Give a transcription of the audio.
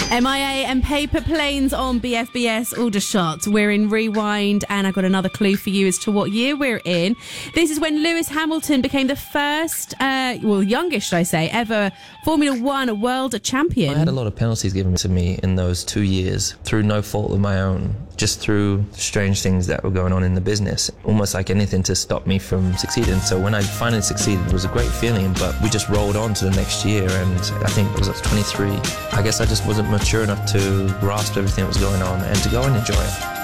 MIA and Paper Planes on BFBS Aldershot. We're in Rewind, and I've got another clue for you as to what year we're in. This is when Lewis Hamilton became the first, youngest, should I say, ever Formula One world champion. I had a lot of penalties given to me in those 2 years through no fault of my own, just through strange things that were going on in the business, almost like anything to stop me from succeeding. So when I finally succeeded, it was a great feeling, but we just rolled on to the next year, and I think I was 23. I guess I just wasn't mature enough to grasp everything that was going on and to go and enjoy it.